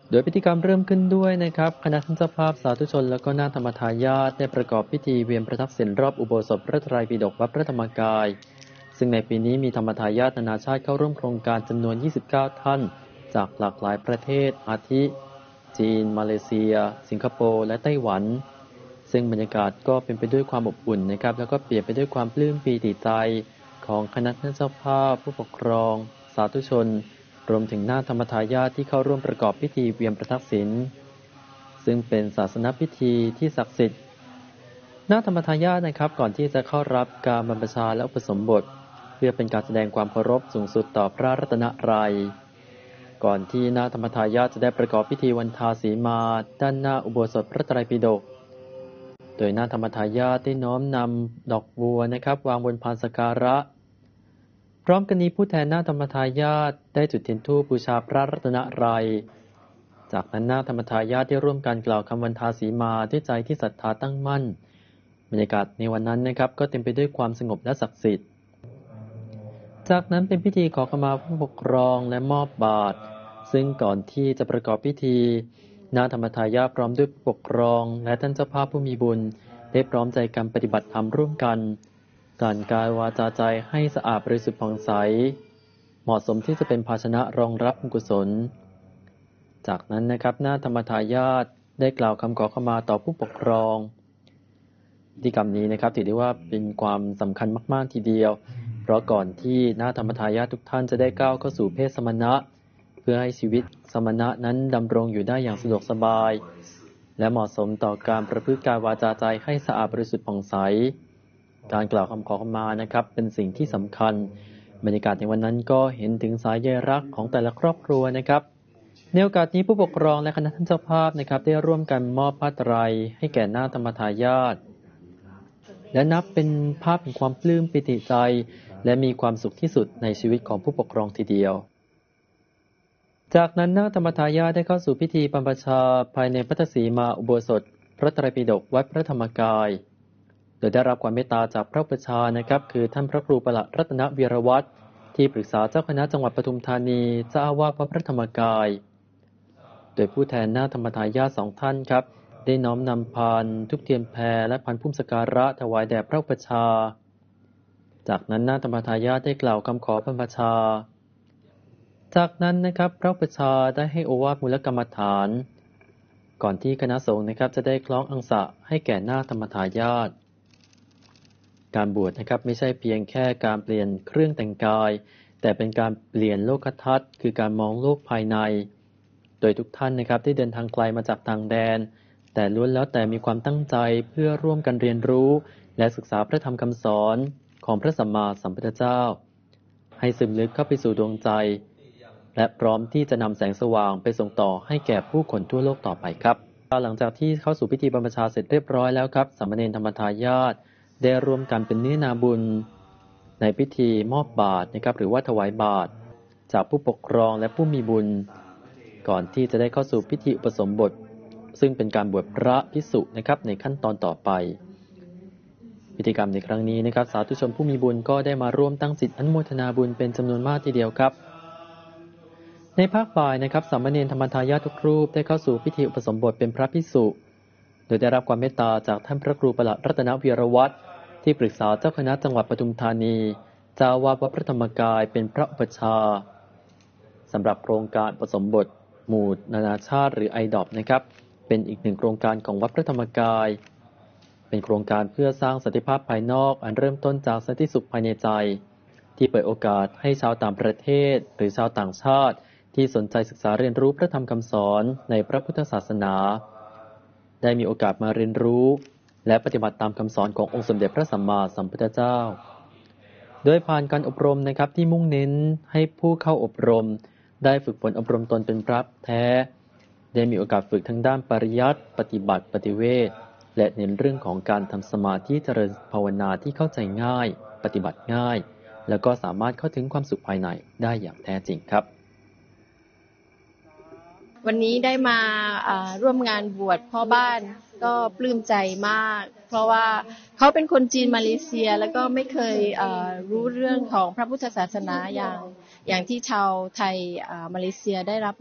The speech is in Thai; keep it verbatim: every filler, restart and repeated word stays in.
โดยพิธีกรรมเริ่มขึ้นด้วยนะครับคณะท่านเจ้าภาพสาธุชนและก็นาถธรรมทายาทได้ประกอบพิธีเวียนประทักษิณรอบอุโบสถพระไตรปิฎกวัดพระธรรมกายซึ่งในปีนี้มีธรรมทายาทนานาชาติเข้าร่วมโครงการจำนวนยี่สิบเก้าท่านจากหลากหลายประเทศอาทิจีนมาเลเซียสิงคโปร์และไต้หวันซึ่งบรรยากาศก็เป็นไปด้วยความอบอุ่นนะครับแล้วก็เปลี่ยนไปด้วยความปลื้มปีติใจของคณะท่านเจ้าภาพผู้ปกครองสาธุชนรวมถึงนาถธรรมทายาทที่เข้าร่วมประกอบพิธีเวียนประทักษิณซึ่งเป็นศาสนพิธีที่ศักดิ์สิทธิ์นาถธรรมทายาทนะครับก่อนที่จะเข้ารับการบรรพชาและอุปสมบทเพื่อเป็นการแสดงความเคารพสูงสุดต่อพระรัตนตรัยก่อนที่นาถธรรมทายาทจะได้ประกอบพิธีวันทาสีมาด้านหน้าอุโบสถพระไตรปิฎกโดยนาถธรรมทายาทได้น้อมนำดอกบัวนะครับวางบนพานสักการะพร้อมกันนี้ผู้แทนนาถธรรมทายาทได้จุดเทียนธูปบูชาพระรัตนตรัยจากนั้นนาถธรรมทายาทได้ร่วมกันกล่าวคำวันทาสีมาด้วยใจที่ศรัทธาตั้งมั่นบรรยากาศในวันนั้นนะครับก็เต็มไปด้วยความสงบและศักดิ์สิทธิ์จากนั้นเป็นพิธีขอขมาผู้ปกครองและมอบบาตรซึ่งก่อนที่จะประกอบพิธีนาถธรรมทายาทพร้อมด้วยผู้ปกครองและท่านเจ้าภาพผู้มีบุญได้พร้อมใจกันปฏิบัติธรรมร่วมกันการกายวาจาใจให้สะอาดบริสุทธิ์ผ่องใสเหมาะสมที่จะเป็นภาชนะรองรับบุญกุศลจากนั้นนะครับนาถธรรมทายาทได้กล่าวคำขอขมาต่อผู้ปกครองพิธีกรรมนี้นะครับถือได้ว่าเป็นความสำคัญมากๆทีเดียวเพราะก่อนที่นาถธรรมทายาททุกท่านจะได้ก้าวเข้าสู่เพศสมณะเพื่อให้ชีวิตสมณะนั้นดำรงอยู่ได้อย่างสะดวกสบายและเหมาะสมต่อการประพฤติกายวาจาใจให้สะอาดบริสุทธิ์ผ่องใสการกล่าวคำขอขมานะครับเป็นสิ่งที่สำคัญบรรยากาศในวันนั้นก็เห็นถึงสายใยรักของแต่ละครอบครัวนะครับในโอกาสนี้ผู้ปกครองและคณะท่านเจ้าภาพนะครับได้ร่วมกันมอบผ้าไตรให้แก่นาถธรรมทายาทและนับเป็นภาพแห่งความปลื้มปิติใจและมีความสุขที่สุดในชีวิตของผู้ปกครองทีเดียวจากนั้นนาถธรรมทายาทได้เข้าสู่พิธีบรรพชาภายในพระธสีมาอุโบสถพระไตรปิฎกวัดพระธรรมกายโดยได้รับความเมตตาจากพระอุปัชฌาย์นะครับคือท่านพระครูประหลัดรัตนวีรวัฒน์ที่ปรึกษาเจ้าคณะจังหวัดปทุมธานีเจ้าอาวาสวัดพระธรรมกายโดยผู้แทนนาถธรรมทายาทสองท่านครับได้น้อมนำพานทุกเทียนแพรและพานพุ่มสักการะถวายแด่พระอุปัชฌาย์จากนั้นนาถธรรมทายาทได้กล่าวคำขอบรรพชาจากนั้นนะครับพระอุปัชฌาย์ได้ให้โอวาทมูลกรรมฐานก่อนที่คณะสงฆ์นะครับจะได้คล้องอังสะให้แก่นาถธรรมทายาทการบวชนะครับไม่ใช่เพียงแค่การเปลี่ยนเครื่องแต่งกายแต่เป็นการเปลี่ยนโลกทัศน์คือการมองโลกภายในโดยทุกท่านนะครับได้เดินทางไกลมาจากต่างแดนแต่ล้วนแล้วแต่มีความตั้งใจเพื่อร่วมกันเรียนรู้และศึกษาพระธรรมคำสอนของพระสัมมาสัมพุทธเจ้าให้ซึมลึกเข้าไปสู่ดวงใจและพร้อมที่จะนำแสงสว่างไปส่งต่อให้แก่ผู้คนทั่วโลกต่อไปครับหลังจากที่เข้าสู่พิธีบรรพชาเสร็จเรียบร้อยแล้วครับสามเณรธรรมทายาทได้ร่วมกันเป็นเนื้อนาบุญในพิธีมอบบาตรนะครับหรือว่าถวายบาตรจากผู้ปกครองและผู้มีบุญก่อนที่จะได้เข้าสู่พิธีอุปสมบทซึ่งเป็นการบวชพระภิกษุนะครับในขั้นตอนต่อไปพิธีกรรมในครั้งนี้นะครับสาธุชนผู้มีบุญก็ได้มาร่วมตั้งจิตอนุโมทนาบุญเป็นจำนวนมากทีเดียวครับในภาคบ่ายนะครับสามเณรธรรมทายาททุกรูปได้เข้าสู่พิธีอุปสมบทเป็นพระภิกษุโดยได้รับความเมตตาจากท่านพระครูประหลัดรัตนวีรวัฒน์ที่ปรึกษาเจ้าคณะจังหวัดปทุมธานีเจ้าอาวาสวัดพระธรรมกายเป็นพระอุปัชฌาย์สำหรับโครงการอุปสมบทหมู่นานาชาติหรือ ไอ ดี โอ พี นะครับเป็นอีกหนึ่งโครงการของวัดพระธรรมกายเป็นโครงการเพื่อสร้างสันติภาพภายนอกอันเริ่มต้นจากสันติสุขภายในใจที่เปิดโอกาสให้ชาวต่างประเทศหรือชาวต่างชาติที่สนใจศึกษาเรียนรู้พระธรรมคำสอนในพระพุทธศาสนาได้มีโอกาสมาเรียนรู้และปฏิบัติตามคำสอนขององค์สมเด็จพระสัมมาสัมพุทธเจ้าโดยผ่านการอบรมนะครับที่มุ่งเน้นให้ผู้เข้าอบรมได้ฝึกฝนอบรมตนเป็นพระแท้ได้มีโอกาสฝึกทั้งด้านปริยัติปฏิบัติปฏิเวทและเน้นเรื่องของการทำสมาธิเจริญภาวนาที่เข้าใจง่ายปฏิบัติง่ายแล้วก็สามารถเข้าถึงความสุขภายในได้อย่างแท้จริงครับวันนี้ได้มาร่วมงานบวชพ่อบ้านก็ปลื้มใจมากเพราะว่าเขาเป็นคนจีนมาเลเซียแล้วก็ไม่เคยรู้เรื่องของพระพุทธศาสนาอย่างอย่างที่ชาวไทยมาเลเซียได้รับ